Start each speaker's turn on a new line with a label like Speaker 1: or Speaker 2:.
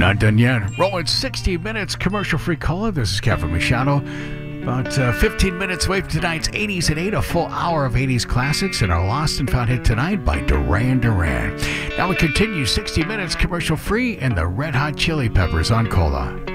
Speaker 1: Not done yet. Rolling 60 minutes commercial-free caller. This is Kevin Machado. About 15 minutes away from tonight's 80s at 8, a full hour of 80s classics and our lost and found hit tonight by Duran Duran. Now we continue 60 minutes commercial-free and the Red Hot Chili Peppers on Cola.